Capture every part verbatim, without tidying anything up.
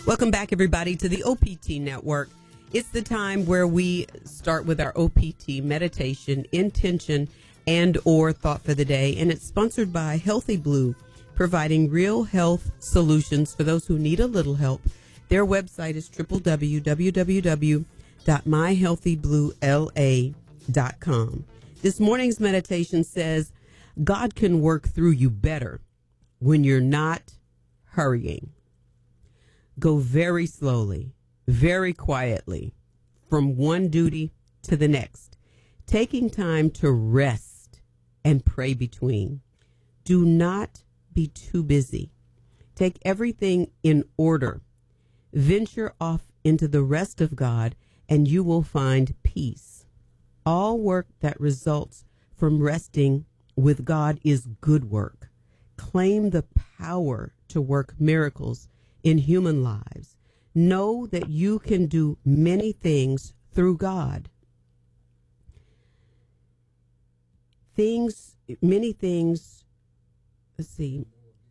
Welcome back, everybody, to the O P T Network. It's the time where we start with our O P T meditation, intention, and or thought for the day, and it's sponsored by Healthy Blue, providing real health solutions for those who need a little help. Their website is w w w dot my healthy blue l a dot com. This morning's meditation says, God can work through you better when you're not hurrying. Go very slowly, very quietly, from one duty to the next, taking time to rest and pray between. Do not be too busy. Take everything in order. Venture off into the rest of God, and you will find peace. All work that results from resting with God is good work. Claim the power to work miracles in human lives. Know that you can do many things through God. Things, many things, let's see.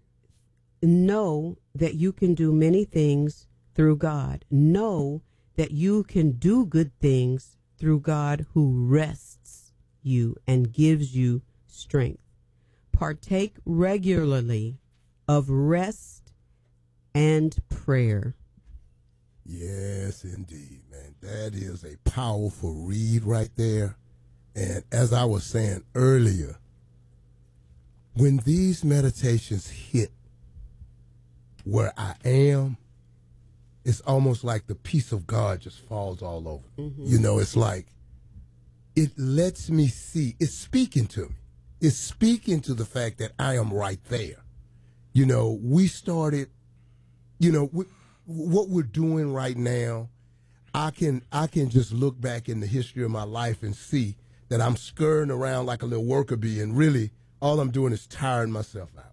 Know that you can do many things through God. Know that you can do good things through God who rests you and gives you strength. Partake regularly of rest and prayer. Yes, indeed, man. That is a powerful read right there. And as I was saying earlier, when these meditations hit where I am, it's almost like the peace of God just falls all over. Mm-hmm. You know, it's like it lets me see, it's speaking to me. It's speaking to the fact that I am right there. You know, we started, you know, we, what we're doing right now, I can I can just look back in the history of my life and see that I'm scurrying around like a little worker bee, and really all I'm doing is tiring myself out.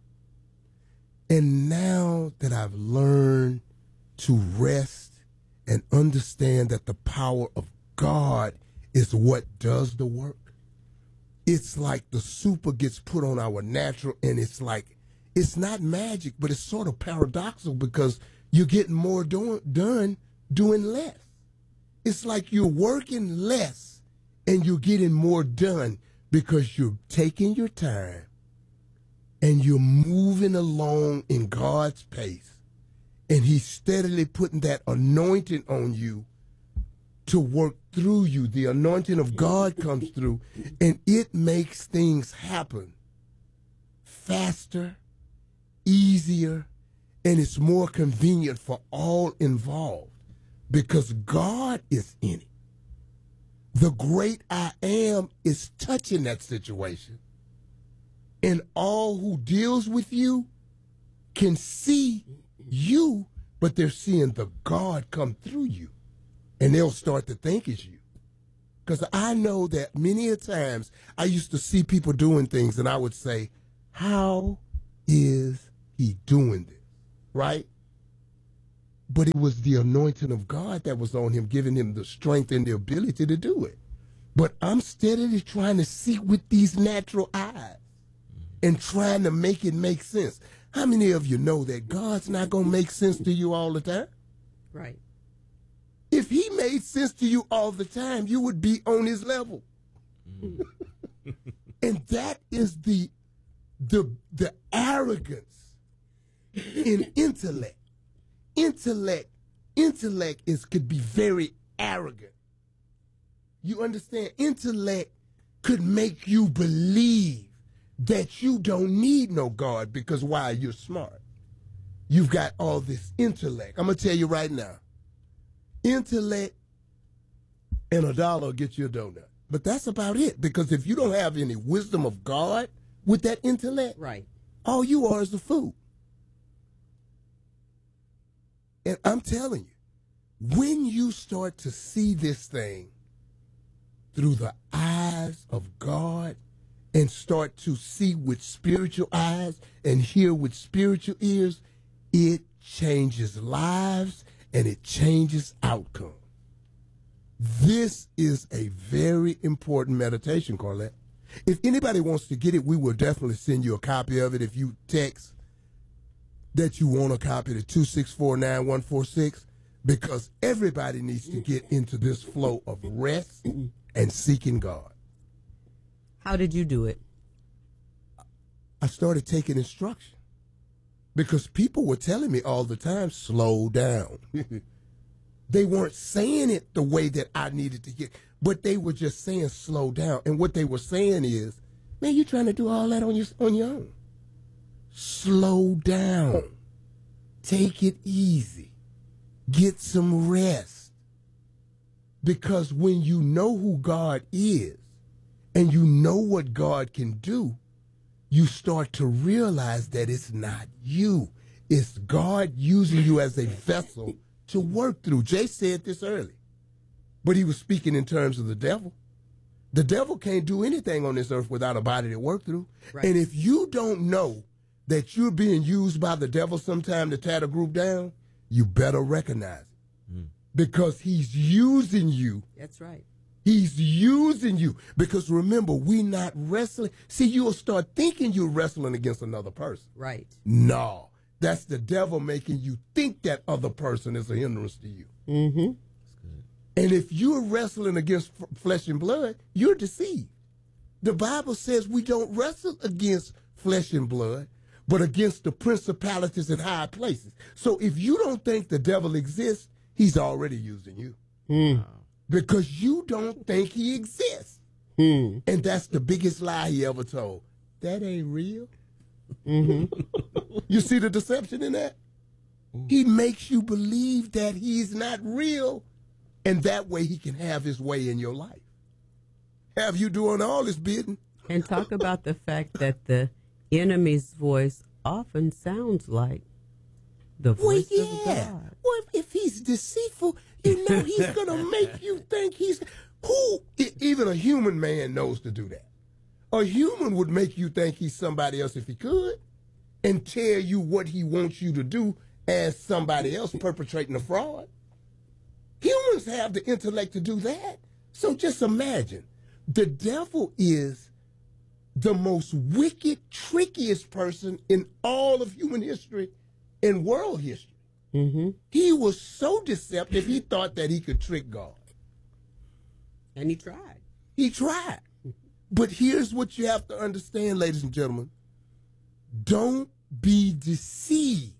And now that I've learned to rest and understand that the power of God is what does the work, it's like the super gets put on our natural, and it's like, it's not magic, but it's sort of paradoxical because you're getting more do- done doing less. It's like you're working less and you're getting more done because you're taking your time and you're moving along in God's pace. And he's steadily putting that anointing on you to work through you. The anointing of God comes through, and it makes things happen faster, easier, and it's more convenient for all involved because God is in it. The great I am is touching that situation. And all who deals with you can see you, but they're seeing the God come through you. And they'll start to think it's you. Because I know that many a times I used to see people doing things and I would say, how is he doing this? Right? But it was the anointing of God that was on him, giving him the strength and the ability to do it. But I'm steadily trying to see with these natural eyes and trying to make it make sense. How many of you know that God's not going to make sense to you all the time? Right. If he made sense to you all the time, you would be on his level. Mm. And that is the, the, the arrogance in intellect. Intellect, intellect is could be very arrogant. You understand? Intellect could make you believe that you don't need no God because why? You're smart. You've got all this intellect. I'm going to tell you right now. Intellect and a dollar will get you a donut. But that's about it. Because if you don't have any wisdom of God with that intellect, right, all you are is a fool. And I'm telling you, when you start to see this thing through the eyes of God and start to see with spiritual eyes and hear with spiritual ears, it changes lives and it changes outcome. This is a very important meditation, Carlette. If anybody wants to get it, we will definitely send you a copy of it if you text that you want a copy to two six four nine one four six, because everybody needs to get into this flow of rest and seeking God. How did you do it? I started taking instruction because people were telling me all the time, slow down. They weren't saying it the way that I needed to hear, but they were just saying slow down. And what they were saying is, man, you're trying to do all that on your, on your own. Slow down. Take it easy. Get some rest. Because when you know who God is and you know what God can do, you start to realize that it's not you. It's God using you as a vessel to work through. Jay said this early, but he was speaking in terms of the devil. The devil can't do anything on this earth without a body to work through. Right. And if you don't know that you're being used by the devil sometime to tear the group down, you better recognize it. Mm. Because he's using you. That's right. He's using you. Because remember, we're not wrestling. See, you'll start thinking you're wrestling against another person. Right. No. That's the devil making you think that other person is a hindrance to you. Mm-hmm. And if you're wrestling against f- flesh and blood, you're deceived. The Bible says we don't wrestle against flesh and blood, but against the principalities in high places. So if you don't think the devil exists, he's already using you. Mm. Because you don't think he exists. Mm. And that's the biggest lie he ever told. That ain't real. Mm-hmm. You see the deception in that? He makes you believe that he's not real, and that way he can have his way in your life. Have you doing all this bidding? And talk about the fact that the enemy's voice often sounds like the voice well, yeah. of God. Well, if he's deceitful, you know he's going to make you think he's... Who? Even a human man knows to do that. A human would make you think he's somebody else if he could, and tell you what he wants you to do as somebody else perpetrating a fraud. Humans have the intellect to do that. So just imagine, the devil is the most wicked, trickiest person in all of human history and world history. Mm-hmm. He was so deceptive, he thought that he could trick God. And he tried. He tried. But here's what you have to understand, ladies and gentlemen. Don't be deceived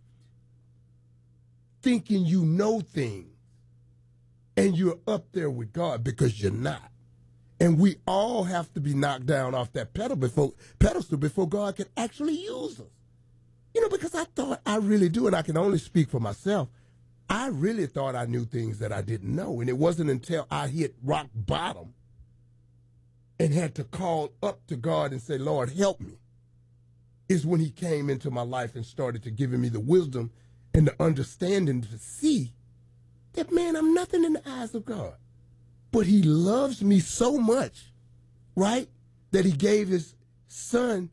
thinking you know things and you're up there with God, because you're not. And we all have to be knocked down off that pedal before, pedestal before God can actually use us. You know, because I thought I really do, and I can only speak for myself. I really thought I knew things that I didn't know. And it wasn't until I hit rock bottom and had to call up to God and say, Lord, help me, is when he came into my life and started to giving me the wisdom and the understanding to see that, man, I'm nothing in the eyes of God. But he loves me so much, right, that he gave his son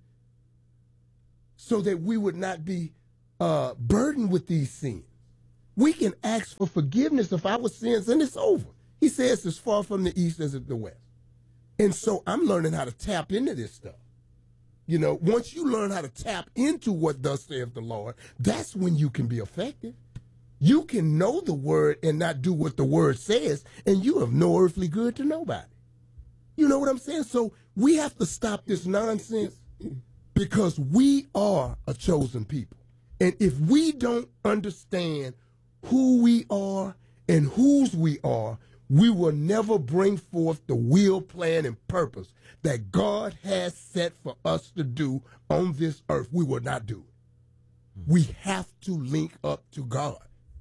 so that we would not be uh, burdened with these sins. We can ask for forgiveness of our sins, and it's over. He says as far from the east as the west. And so I'm learning how to tap into this stuff. You know, once you learn how to tap into what thus saith the Lord, that's when you can be effective. You can know the word and not do what the word says, and you have no earthly good to nobody. You know what I'm saying? So we have to stop this nonsense, because we are a chosen people. And if we don't understand who we are and whose we are, we will never bring forth the will, plan, and purpose that God has set for us to do on this earth. We will not do it. We have to link up to God.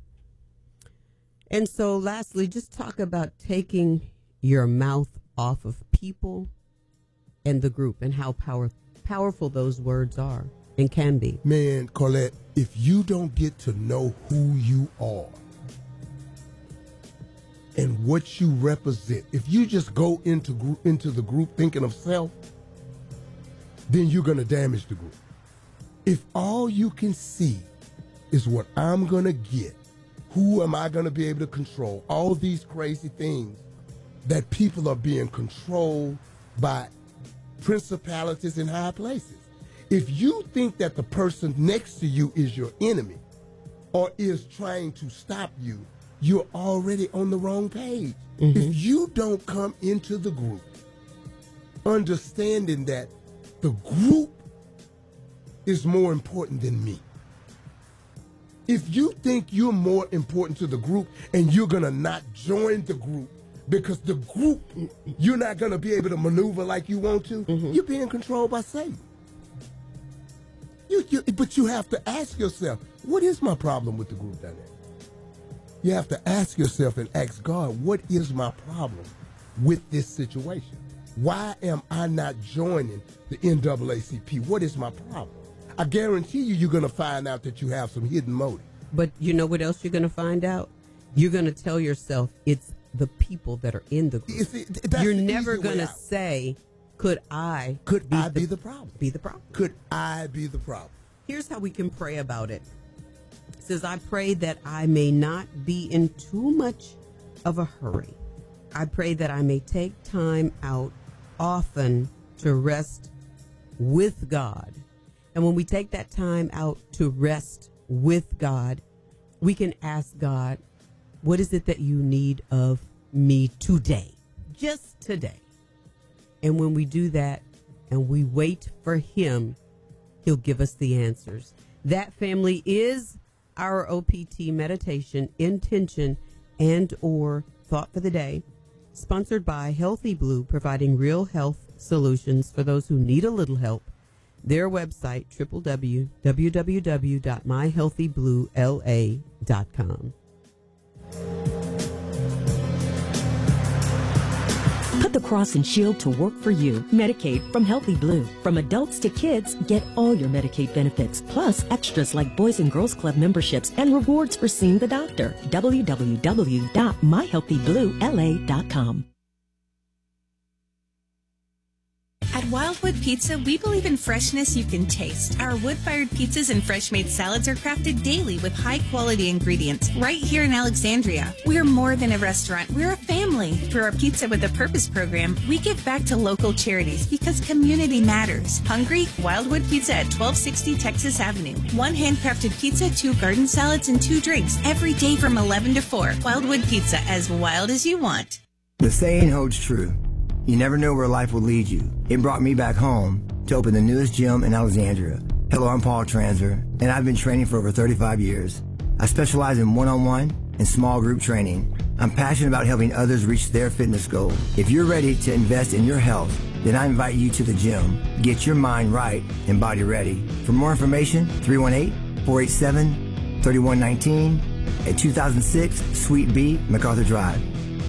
And so lastly, just talk about taking your mouth off of people and the group and how power, powerful those words are and can be. Man, Colette, if you don't get to know who you are and what you represent, if you just go into group, into the group thinking of self, then you're going to damage the group. If all you can see is what I'm going to get, who am I going to be able to control, all these crazy things that people are being controlled by principalities in high places. If you think that the person next to you is your enemy or is trying to stop you, you're already on the wrong page. Mm-hmm. If you don't come into the group understanding that the group is more important than me, if you think you're more important to the group and you're going to not join the group because the group, you're not going to be able to maneuver like you want to, mm-hmm. you're being controlled by Satan. You, you, but you have to ask yourself, what is my problem with the group dynamic? You have to ask yourself and ask God, what is my problem with this situation? Why am I not joining the N double A C P? What is my problem? I guarantee you, you're going to find out that you have some hidden motive. But you know what else you're going to find out? You're going to tell yourself it's the people that are in the group. It, you're never going to say, could I Could be I the, be the problem? Be the problem. Could I be the problem? Here's how we can pray about it. It says, I pray that I may not be in too much of a hurry. I pray that I may take time out often to rest with God. And when we take that time out to rest with God, we can ask God, what is it that you need of me today? Just today. And when we do that and we wait for him, he'll give us the answers. That, family, is our O P T meditation, intention, and or thought for the day, sponsored by Healthy Blue, providing real health solutions for those who need a little help. Their website, w w w w w dot my healthy blue l a dot com. Put the Cross and Shield to work for you. Medicaid from Healthy Blue. From adults to kids, get all your Medicaid benefits, plus extras like Boys and Girls Club memberships and rewards for seeing the doctor. w w w dot my healthy blue l a dot com. At Wildwood Pizza, we believe in freshness you can taste. Our wood-fired pizzas and fresh-made salads are crafted daily with high-quality ingredients right here in Alexandria. We're more than a restaurant. We're a family. Through our Pizza with a Purpose program, we give back to local charities because community matters. Hungry? Wildwood Pizza at twelve sixty Texas Avenue. One handcrafted pizza, two garden salads, and two drinks every day from eleven to four. Wildwood Pizza, as wild as you want. The saying holds true. You never know where life will lead you. It brought me back home to open the newest gym in Alexandria. Hello, I'm Paul Transer, and I've been training for over thirty-five years. I specialize in one-on-one and small group training. I'm passionate about helping others reach their fitness goal. If you're ready to invest in your health, then I invite you to the gym. Get your mind right and body ready. For more information, three one eight, four eight seven, three one one nine at two thousand six Suite B, MacArthur Drive.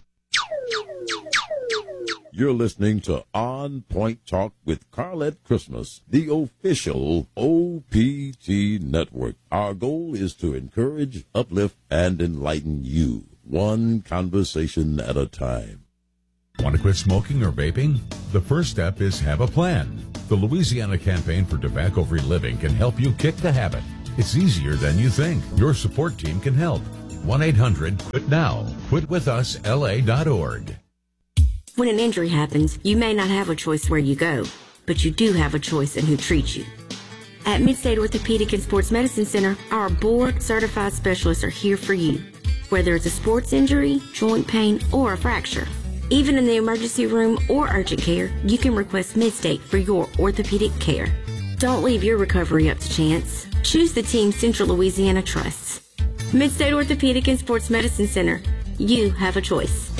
You're listening to On Point Talk with Carlette Christmas, the official O P T network. Our goal is to encourage, uplift, and enlighten you, one conversation at a time. Want to quit smoking or vaping? The first step is have a plan. The Louisiana Campaign for Tobacco-Free Living can help you kick the habit. It's easier than you think. Your support team can help. one eight hundred quit now. quit with us l a dot org. When an injury happens, you may not have a choice where you go, but you do have a choice in who treats you. At Midstate Orthopedic and Sports Medicine Center, our board-certified specialists are here for you, whether it's a sports injury, joint pain, or a fracture. Even in the emergency room or urgent care, you can request Midstate for your orthopedic care. Don't leave your recovery up to chance. Choose the team Central Louisiana trusts. Midstate Orthopedic and Sports Medicine Center. You have a choice.